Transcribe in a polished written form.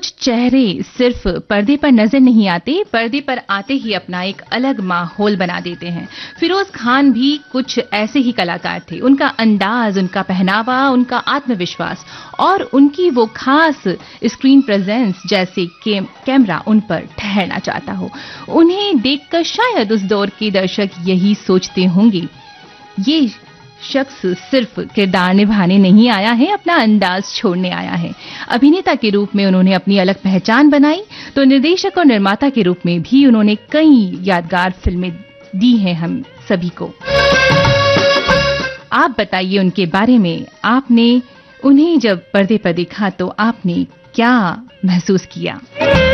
कुछ चेहरे सिर्फ पर्दे पर नजर नहीं आते, पर्दे पर आते ही अपना एक अलग माहौल बना देते हैं। फिरोज खान भी कुछ ऐसे ही कलाकार थे। उनका अंदाज, उनका पहनावा, उनका आत्मविश्वास और उनकी वो खास स्क्रीन प्रेजेंस, जैसे कैमरा उन पर ठहरना चाहता हो। उन्हें देखकर शायद उस दौर के दर्शक यही सोचते होंगे, ये शख्स सिर्फ किरदार निभाने नहीं आया है, अपना अंदाज छोड़ने आया है। अभिनेता के रूप में उन्होंने अपनी अलग पहचान बनाई, तो निर्देशक और निर्माता के रूप में भी उन्होंने कई यादगार फिल्में दी हैं हम सभी को। आप बताइए उनके बारे में, आपने उन्हें जब पर्दे पर देखा तो आपने क्या महसूस किया?